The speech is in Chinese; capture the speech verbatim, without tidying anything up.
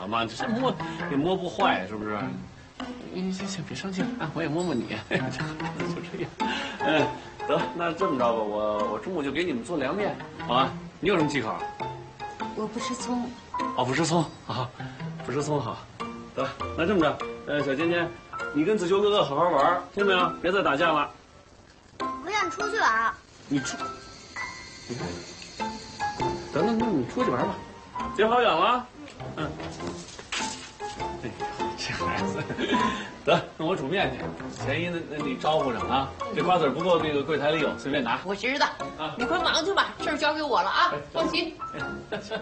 嘛，这摸也摸不坏，是不是？你行行，别生气啊，我也摸摸你，就这样。嗯，得，那这么着吧，我我中午就给你们做凉面，好吧？你有什么忌口？ 我不吃葱。 哦，不吃葱啊，不吃葱好。得，那这么着，呃，小尖尖，你跟子修哥哥好好玩，听没有？别再打架了。 我想出去玩。你出。 得了，那你出去玩吧，别跑远了。嗯。哎呀，这孩子，得，那我煮面去。钱一，那那你招呼着啊。这瓜子不够，那个柜台里有，随便拿。 我知道。啊，你快忙去吧，事儿交给我了啊，放心。